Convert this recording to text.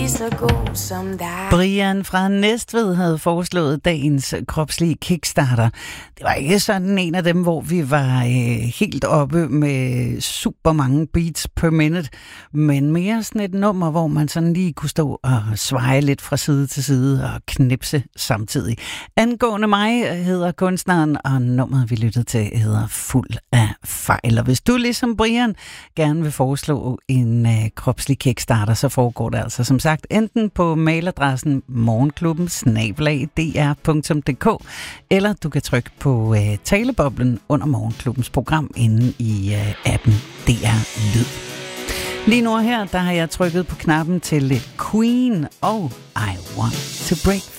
lige så god som dig. Brian fra Næstved havde foreslået dagens kropslige kickstarter. Det var ikke sådan en af dem, hvor vi var helt oppe med super mange beats per minute, men mere sådan et nummer, hvor man sådan lige kunne stå og sveje lidt fra side til side og knipse samtidig. Angående mig hedder kunstneren, og nummeret vi lyttede til hedder Fuld af fejl. Og hvis du ligesom Brian gerne vil foreslå en kropslig kickstarter, så foregår det altså som sagt enten på mailadressen morgenklubben@dr.dk, eller du kan trykke på taleboblen under Morgenklubbens program inde i appen DR Lyd. Lige nu her, der har jeg trykket på knappen til Queen og I Want to Break